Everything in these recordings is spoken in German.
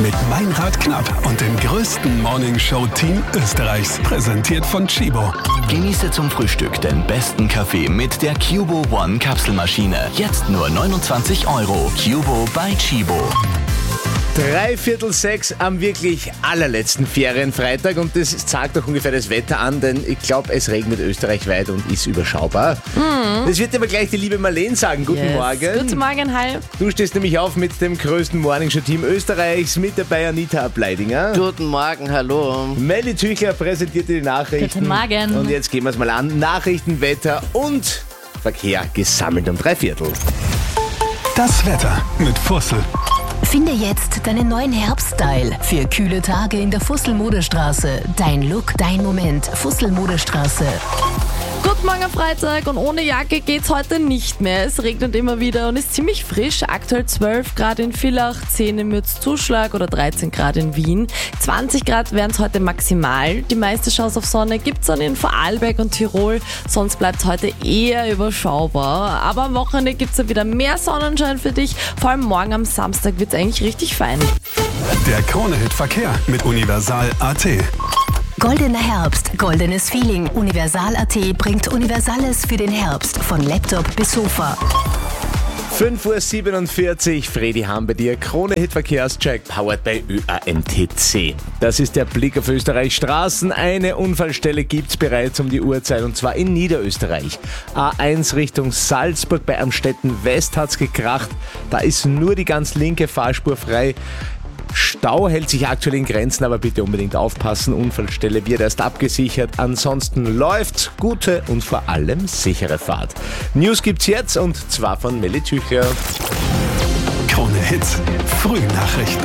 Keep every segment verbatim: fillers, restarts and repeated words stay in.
Mit Meinrad Knapp und dem größten Morningshow-Team Österreichs. Präsentiert von Chibo. Genieße zum Frühstück den besten Kaffee mit der Cubo One Kapselmaschine. Jetzt nur neunundzwanzig Euro. Cubo bei Chibo. Dreiviertel sechs am wirklich allerletzten Ferienfreitag und das zeigt doch ungefähr das Wetter an, denn ich glaube, es regnet österreichweit und ist überschaubar. Mhm. Das wird aber gleich die liebe Marlene sagen. Guten yes. Morgen. Guten Morgen, hi. Du stehst nämlich auf mit dem größten Morningshow-Team Österreichs, mit dabei Anita Ableidinger. Guten Morgen, hallo. Melli Tüchler präsentiert die Nachrichten. Guten Morgen. Und jetzt gehen wir es mal an. Nachrichten, Wetter und Verkehr gesammelt um drei Viertel. Das Wetter mit Fussel. Finde jetzt deinen neuen Herbststyle für kühle Tage in der Fussel-Modestraße. Dein Look, dein Moment. Fussel-Modestraße. Guten Morgen am Freitag und ohne Jacke geht's heute nicht mehr. Es regnet immer wieder und ist ziemlich frisch. Aktuell zwölf Grad in Villach, zehn in Mürzzuschlag oder dreizehn Grad in Wien. zwanzig Grad wären es heute maximal. Die meiste Chance auf Sonne gibt's dann in Vorarlberg und Tirol. Sonst bleibt's heute eher überschaubar. Aber am Wochenende gibt's ja wieder mehr Sonnenschein für dich. Vor allem morgen am Samstag wird's eigentlich richtig fein. Der Krone-Hit Verkehr mit Universal Punkt a t. Goldener Herbst, goldenes Feeling. Universal Punkt a t bringt Universales für den Herbst. Von Laptop bis Sofa. fünf Uhr siebenundvierzig, Fredi Ham bei dir. Krone-Hit Verkehrscheck, powered by Ö A N T C. Das ist der Blick auf Österreichs Straßen. Eine Unfallstelle gibt's bereits um die Uhrzeit und zwar in Niederösterreich. A eins Richtung Salzburg bei Amstetten West hat's gekracht. Da ist nur die ganz linke Fahrspur frei. Stau hält sich aktuell in Grenzen, aber bitte unbedingt aufpassen. Unfallstelle wird erst abgesichert. Ansonsten läuft's. Gute und vor allem sichere Fahrt. News gibt's jetzt und zwar von Melli Tüchler. Krone Hits, Frühnachrichten.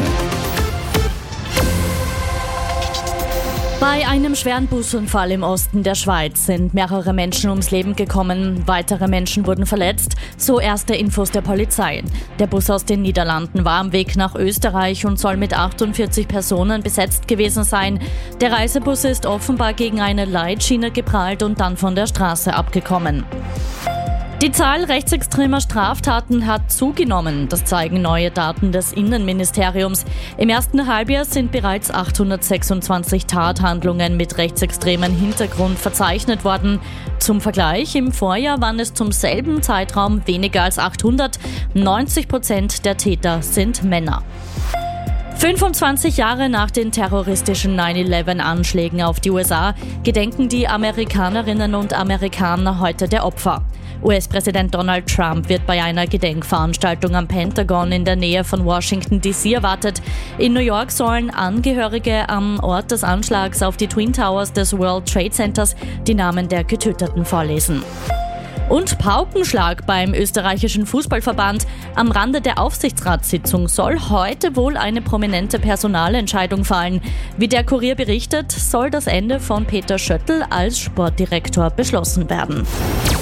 Bei einem schweren Busunfall im Osten der Schweiz sind mehrere Menschen ums Leben gekommen. Weitere Menschen wurden verletzt, so erste Infos der Polizei. Der Bus aus den Niederlanden war am Weg nach Österreich und soll mit achtundvierzig Personen besetzt gewesen sein. Der Reisebus ist offenbar gegen eine Leitschiene geprallt und dann von der Straße abgekommen. Die Zahl rechtsextremer Straftaten hat zugenommen, das zeigen neue Daten des Innenministeriums. Im ersten Halbjahr sind bereits achthundertsechsundzwanzig Tathandlungen mit rechtsextremem Hintergrund verzeichnet worden. Zum Vergleich, im Vorjahr waren es zum selben Zeitraum weniger als achthundert. neunzig Prozent der Täter sind Männer. fünfundzwanzig Jahre nach den terroristischen neun elf Anschlägen auf die U S A gedenken die Amerikanerinnen und Amerikaner heute der Opfer. U S-Präsident Donald Trump wird bei einer Gedenkveranstaltung am Pentagon in der Nähe von Washington D C erwartet. In New York sollen Angehörige am Ort des Anschlags auf die Twin Towers des World Trade Centers die Namen der Getöteten vorlesen. Und Paukenschlag beim österreichischen Fußballverband. Am Rande der Aufsichtsratssitzung soll heute wohl eine prominente Personalentscheidung fallen. Wie der Kurier berichtet, soll das Ende von Peter Schöttl als Sportdirektor beschlossen werden.